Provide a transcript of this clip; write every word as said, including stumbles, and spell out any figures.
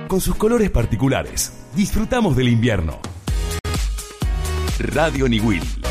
con sus colores particulares. Disfrutamos del invierno. Radio Niwil.